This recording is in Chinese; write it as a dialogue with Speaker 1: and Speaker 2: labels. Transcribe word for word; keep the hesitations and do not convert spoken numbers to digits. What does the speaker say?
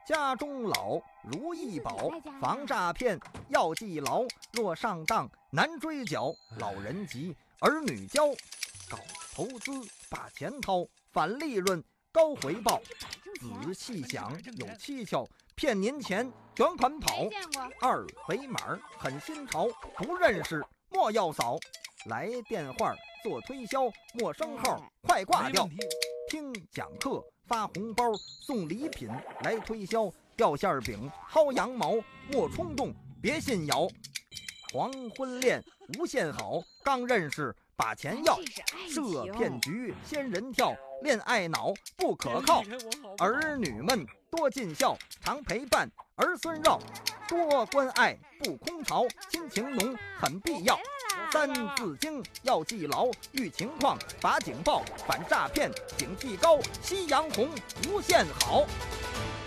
Speaker 1: 家中老如意宝，防诈骗要记牢。若上当难追缴，老人急，儿女教。搞投资把钱掏，返利润高回报。仔细想有蹊跷，骗您钱卷款跑。二维码很新潮，不认识莫要扫。来电话做推销，陌生号快挂掉。听讲课发红包，送礼品来推销。掉馅饼薅羊毛，莫冲动别信谣。黄昏恋无限好，刚认识把钱要。设骗局仙人跳，恋爱脑不可靠。儿女们多尽孝，常陪伴儿孙绕。多关爱不空巢，亲情浓很必要。三字经要记牢，遇情况把警报，反诈骗警惕高。夕阳红无限好。